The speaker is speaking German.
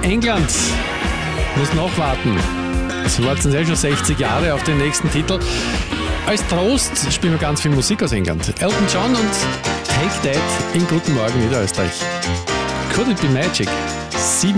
England muss noch warten. Sie warten schon 60 Jahre auf den nächsten Titel. Als Trost spielen wir ganz viel Musik aus England. Elton John und Take That in Guten Morgen Niederösterreich. Could it be magic? 7